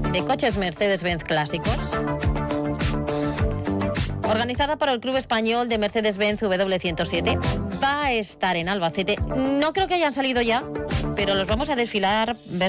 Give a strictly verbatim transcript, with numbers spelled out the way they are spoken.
de coches Mercedes-Benz clásicos, organizada por el Club Español de Mercedes-Benz W ciento siete. Va a estar en Albacete. No creo que hayan salido ya, pero los vamos a desfilar.